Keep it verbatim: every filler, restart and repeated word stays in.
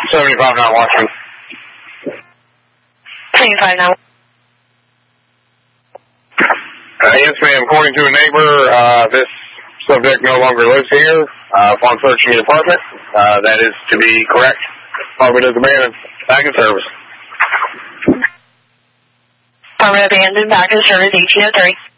seventy-five nine Washington. seventy-five nine. Uh, yes, ma'am. According to a neighbor, uh, this subject no longer lives here. Uh, upon searching the apartment, uh, that is to be correct. Apartment is abandoned. Back in service. Apartment abandoned. Back in service. eighteen oh three.